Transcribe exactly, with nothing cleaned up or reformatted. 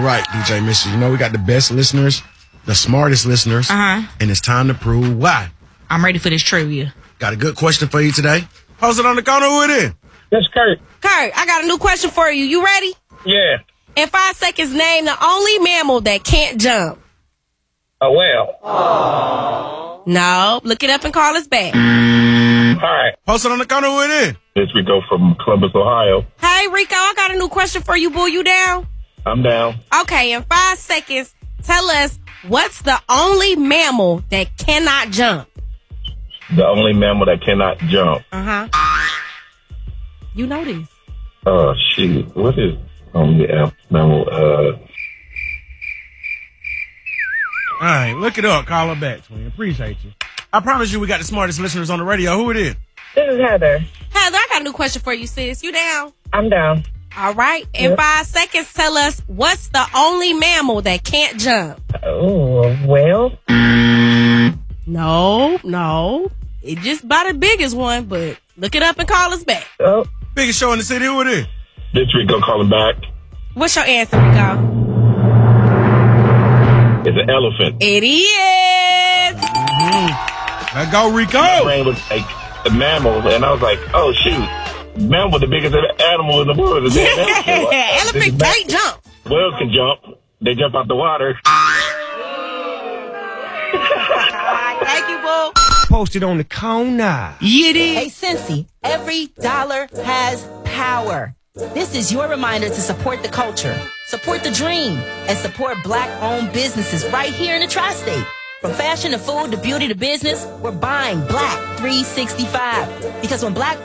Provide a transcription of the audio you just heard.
right, D J Missy. You know we got the best listeners, the smartest listeners, uh-huh. and it's time to prove why. I'm ready for this trivia. Got a good question for you today. Post it on the corner. Who it is? That's Kurt. Kurt, I got a new question for you. You ready? Yeah. In five seconds, name the only mammal that can't jump. A whale. Aww. No, look it up and call us back. All right. Post it on the corner. Who it is? This we go from Columbus, Ohio. Hey, Rico, I got a new question for you, boo. You down? I'm down. Okay, in five seconds, tell us what's the only mammal that cannot jump. The only mammal that cannot jump. Uh-huh. You know this. Oh, shoot. What is only mammal? Uh... All right, look it up. Call her back, twin. Appreciate you. I promise you we got the smartest listeners on the radio. Who it is? This is Heather. Heather, I got a new question for you, sis. You down? I'm down. All right. In yep. five seconds, tell us what's the only mammal that can't jump. Oh, a whale? No, no. It just about the biggest one, but look it up and call us back. Oh. Biggest show in the city. Who it is? This Rico calling back. What's your answer, Rico? It's an elephant. It is. Mm-hmm. Let's go, Rico. My brain was like a mammal, and I was like, oh, shoot. Mammal, the biggest animal in the world. Is an elephant. Elephant can't jump. Whales can jump. They jump out the water. Thank you, boo. Posted on the corner. Yeah, it is. Hey, Cincy, every dollar has power. This is your reminder to support the culture, support the dream, and support black-owned businesses right here in the tri-state. From fashion to food to beauty to business, we're buying Black three sixty-five. Because when black